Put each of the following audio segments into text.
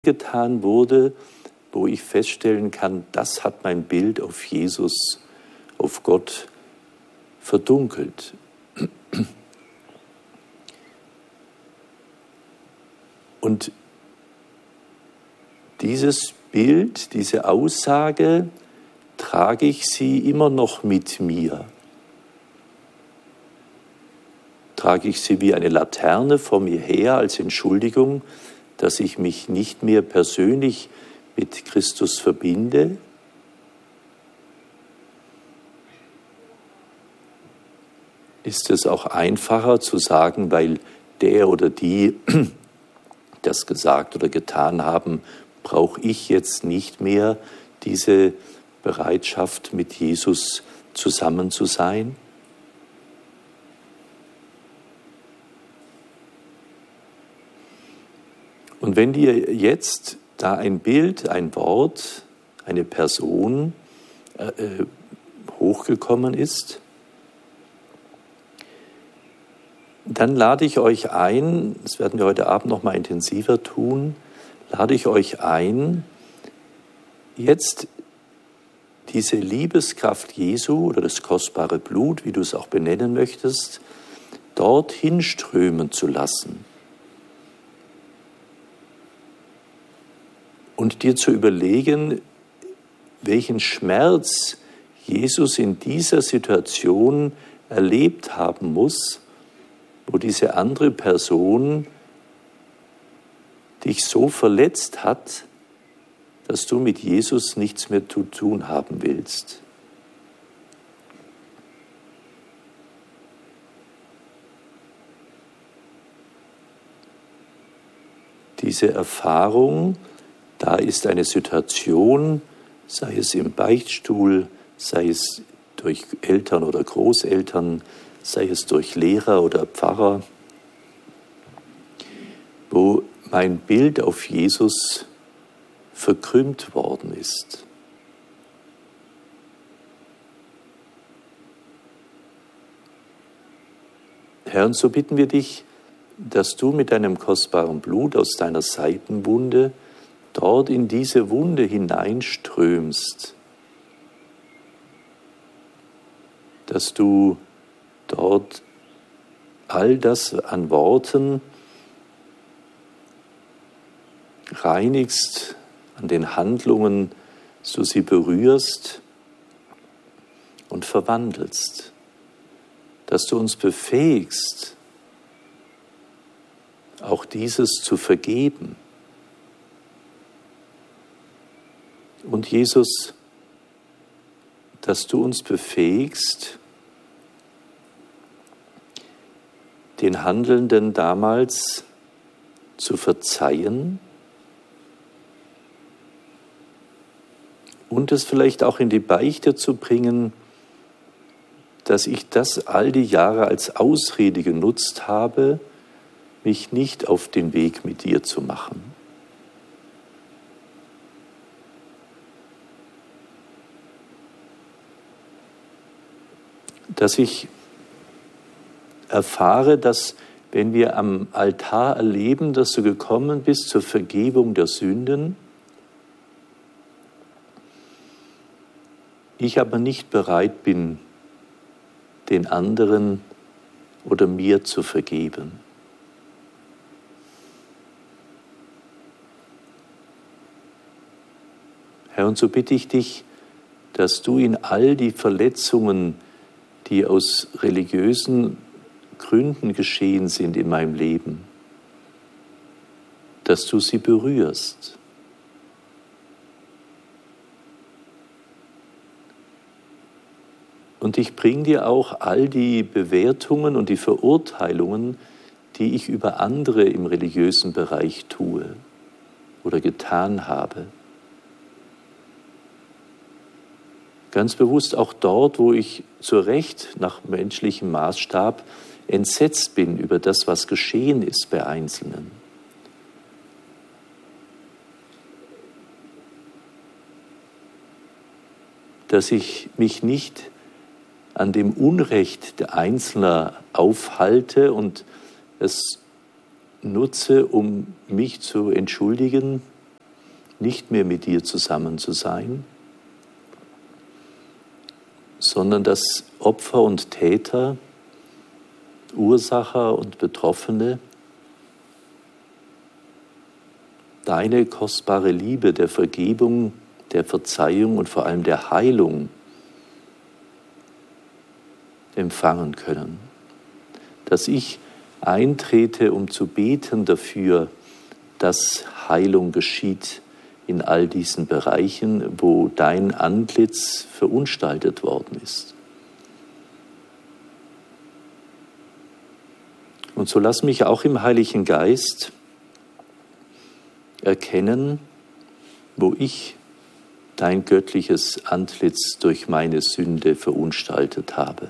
getan wurde, wo ich feststellen kann, das hat mein Bild auf Jesus, auf Gott verdunkelt. Und dieses Bild, diese Aussage, trage ich sie immer noch mit mir. Trage ich sie wie eine Laterne vor mir her als Entschuldigung, dass ich mich nicht mehr persönlich mit Christus verbinde? Ist es auch einfacher zu sagen, weil der oder die das gesagt oder getan haben, brauche ich jetzt nicht mehr diese Bereitschaft, mit Jesus zusammen zu sein? Und wenn dir jetzt da ein Bild, ein Wort, eine Person hochgekommen ist, dann lade ich euch ein, das werden wir heute Abend noch mal intensiver tun, lade ich euch ein, jetzt diese Liebeskraft Jesu oder das kostbare Blut, wie du es auch benennen möchtest, dorthin strömen zu lassen. Und dir zu überlegen, welchen Schmerz Jesus in dieser Situation erlebt haben muss, wo diese andere Person dich so verletzt hat, dass du mit Jesus nichts mehr zu tun haben willst. Diese Erfahrung, da ist eine Situation, sei es im Beichtstuhl, sei es durch Eltern oder Großeltern, sei es durch Lehrer oder Pfarrer, wo mein Bild auf Jesus verkrümmt worden ist. Herr, und so bitten wir dich, dass du mit deinem kostbaren Blut aus deiner Seitenwunde dort in diese Wunde hineinströmst, dass du dort all das an Worten reinigst, an den Handlungen, dass du sie berührst und verwandelst, dass du uns befähigst, auch dieses zu vergeben. Und Jesus, dass du uns befähigst, den Handelnden damals zu verzeihen und es vielleicht auch in die Beichte zu bringen, dass ich das all die Jahre als Ausrede genutzt habe, mich nicht auf den Weg mit dir zu machen. Dass ich erfahre, dass wenn wir am Altar erleben, dass du gekommen bist zur Vergebung der Sünden, ich aber nicht bereit bin, den anderen oder mir zu vergeben. Herr, und so bitte ich dich, dass du in all die Verletzungen, die aus religiösen Gründen geschehen sind in meinem Leben, dass du sie berührst. Und ich bringe dir auch all die Bewertungen und die Verurteilungen, die ich über andere im religiösen Bereich tue oder getan habe. Ganz bewusst auch dort, wo ich zu Recht nach menschlichem Maßstab entsetzt bin über das, was geschehen ist bei Einzelnen. Dass ich mich nicht an dem Unrecht der Einzelnen aufhalte und es nutze, um mich zu entschuldigen nicht mehr mit dir zusammen zu sein, sondern dass Opfer und Täter, Ursacher und Betroffene deine kostbare Liebe der Vergebung, der Verzeihung und vor allem der Heilung empfangen können. Dass ich eintrete, um zu beten dafür, dass Heilung geschieht in all diesen Bereichen, wo dein Antlitz verunstaltet worden ist. Und so lass mich auch im Heiligen Geist erkennen, wo ich dein göttliches Antlitz durch meine Sünde verunstaltet habe,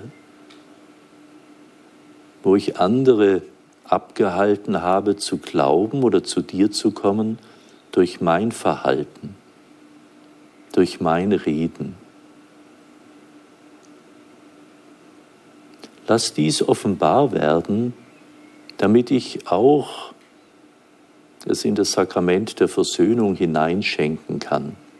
wo ich andere abgehalten habe, zu glauben oder zu dir zu kommen, durch mein Verhalten, durch mein Reden. Lass dies offenbar werden, damit ich auch es in das Sakrament der Versöhnung hineinschenken kann.